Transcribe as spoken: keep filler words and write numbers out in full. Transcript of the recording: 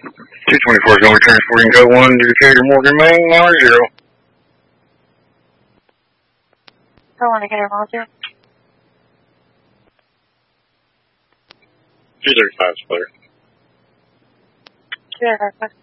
two twenty-four is going to be transporting code one to Decatur Morgan Main, Mars zero. Code one to Decatur Mars zero. two thirty-five is clear. two thirty-five.